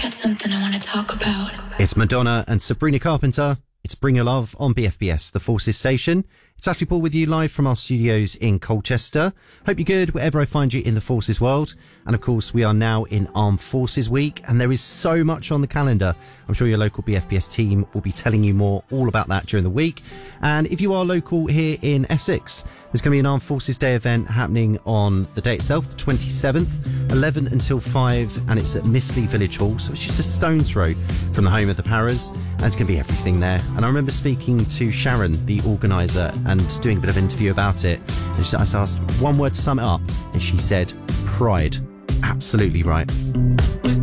got something I want to talk about. It's Madonna and Sabrina Carpenter. It's Bring Your Love on BFBS, the Forces station. It's Ashley Paul with you live from our studios in Colchester. Hope you're good wherever I find you in the Forces world. And of course, we are now in Armed Forces Week, and there is so much on the calendar. I'm sure your local BFBS team will be telling you more all about that during the week. And if you are local here in Essex, there's going to be an Armed Forces Day event happening on the day itself, the 27th, 11 until 5, and it's at Mistley Village Hall, so it's just a stone's throw from the home of the Paras, and it's going to be everything there. And I remember speaking to Sharon, the organiser, and doing a bit of interview about it. And I asked one word to sum it up, and she said, pride. Absolutely right.